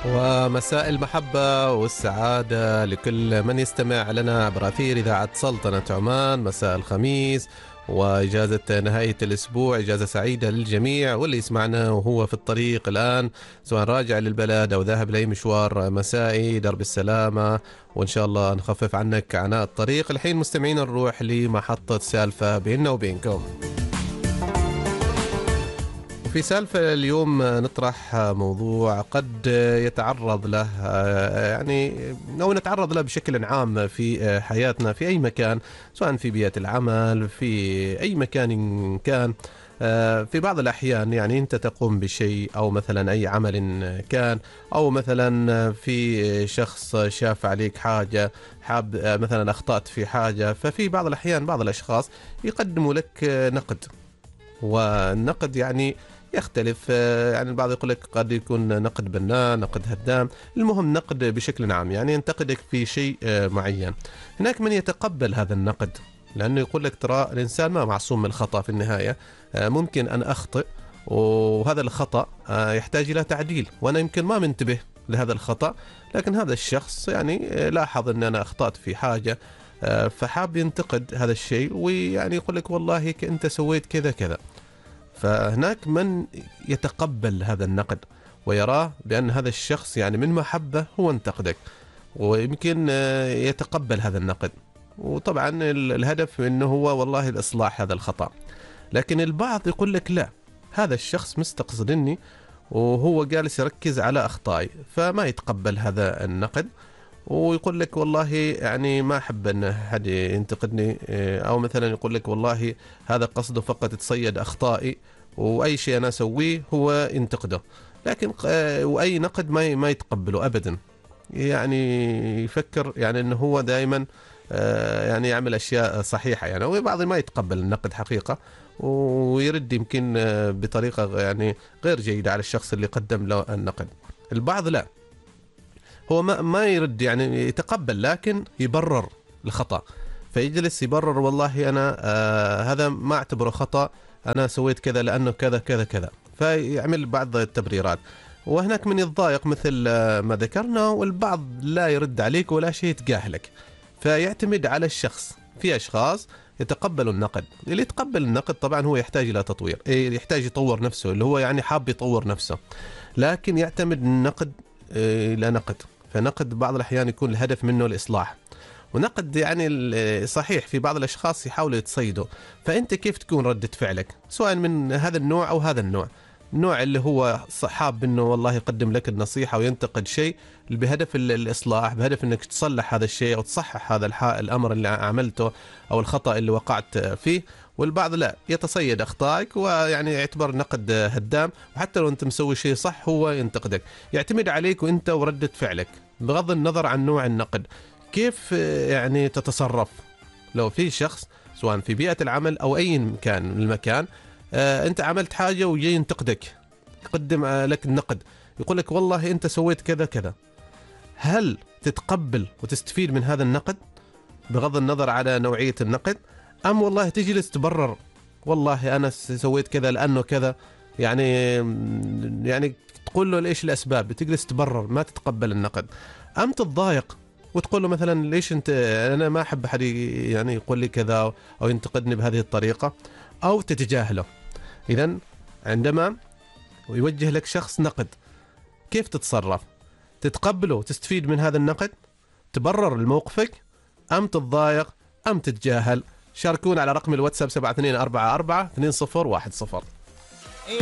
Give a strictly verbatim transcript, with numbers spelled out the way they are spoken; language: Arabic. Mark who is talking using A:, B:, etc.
A: ومساء المحبة والسعادة لكل من يستمع لنا عبر أثير إذاعة سلطنة عمان مساء الخميس، وإجازة نهاية الأسبوع إجازة سعيدة للجميع، واللي يسمعنا وهو في الطريق الآن سواء راجع للبلد أو ذاهب لأي مشوار مسائي درب السلامة، وإن شاء الله نخفف عنك عناء الطريق. الحين مستمعين نروح لمحطة سالفة بيننا وبينكم. في سالفة اليوم نطرح موضوع قد يتعرض له يعني أو نتعرض له بشكل عام في حياتنا في أي مكان، سواء في بيئة العمل في أي مكان كان. في بعض الأحيان يعني أنت تقوم بشيء أو مثلا أي عمل كان، أو مثلا في شخص شاف عليك حاجة حاب مثلا أخطأت في حاجة، ففي بعض الأحيان بعض الأشخاص يقدموا لك نقد، والنقد يعني يختلف. يعني البعض يقول لك قد يكون نقد بناء، نقد هدام، المهم نقد بشكل عام يعني ينتقدك في شيء معين. هناك من يتقبل هذا النقد لأنه يقول لك ترى الإنسان ما معصوم من الخطأ، في النهاية ممكن أن أخطئ وهذا الخطأ يحتاج إلى تعديل، وأنا يمكن ما منتبه لهذا الخطأ، لكن هذا الشخص يعني لاحظ أن أنا أخطأت في حاجة فحاب ينتقد هذا الشيء، ويعني يقول لك والله أنت سويت كذا كذا. فهناك من يتقبل هذا النقد ويراه بأن هذا الشخص يعني من محبة هو انتقدك، ويمكن يتقبل هذا النقد، وطبعا الهدف منه هو والله الإصلاح هذا الخطأ. لكن البعض يقول لك لا، هذا الشخص مستقصدني وهو جالس يركز على أخطائي، فما يتقبل هذا النقد، ويقول لك والله يعني ما أحب أن حد ينتقدني، أو مثلا يقول لك والله هذا قصده فقط يتصيد أخطائي، وأي شيء أنا أسويه هو ينتقده، لكن وأي نقد ما ما يتقبله أبدا. يعني يفكر يعني أنه هو دائما يعني يعمل أشياء صحيحة يعني، وبعض ما يتقبل النقد حقيقة ويرد يمكن بطريقة يعني غير جيدة على الشخص اللي قدم له النقد. البعض لا، هو ما ما يرد يعني يتقبل لكن يبرر الخطأ، فيجلس يبرر والله أنا آه هذا ما أعتبره خطأ، أنا سويت كذا لأنه كذا كذا كذا، فيعمل بعض التبريرات. وهناك من يتضايق مثل آه ما ذكرنا، والبعض لا يرد عليك ولا شيء يتجاهلك، فيعتمد على الشخص. في أشخاص يتقبلوا النقد، اللي يتقبل النقد طبعا هو يحتاج إلى تطوير، يحتاج يطور نفسه، اللي هو يعني حاب يطور نفسه، لكن يعتمد النقد إلى نقد. فنقد بعض الأحيان يكون الهدف منه الإصلاح، ونقد يعني صحيح في بعض الأشخاص يحاولوا يتصيدوا. فأنت كيف تكون ردة فعلك سواء من هذا النوع أو هذا النوع؟ النوع اللي هو حاب انه والله يقدم لك النصيحة وينتقد شيء بهدف الإصلاح، بهدف انك تصلح هذا الشيء او تصحح هذا الأمر اللي عملته او الخطأ اللي وقعت فيه. والبعض لا، يتصيد أخطائك ويعني يعتبر نقد هدام، وحتى لو أنت مسوي شيء صح هو ينتقدك. يعتمد عليك وأنت وردة فعلك بغض النظر عن نوع النقد. كيف يعني تتصرف لو في شخص سواء في بيئة العمل أو أي مكان من المكان، آه أنت عملت حاجة ويجي ينتقدك، يقدم لك النقد، يقول لك والله أنت سويت كذا كذا، هل تتقبل وتستفيد من هذا النقد بغض النظر على نوعية النقد، أم والله تجلس تبرر والله أنا سويت كذا لأنه كذا؟ يعني يعني تقول له ليش الأسباب، بتجلس تبرر ما تتقبل النقد. أم تتضايق وتقول له مثلا ليش أنت، أنا ما أحب حد يعني يقول لي كذا أو ينتقدني بهذه الطريقة، أو تتجاهله. إذن عندما يوجه لك شخص نقد كيف تتصرف؟ تتقبله وتستفيد من هذا النقد، تبرر لموقفك، أم تتضايق، أم تتجاهل؟ شاركونا على رقم الواتساب سبعة اثنين أربعة أربعة اثنين صفر واحد صفر.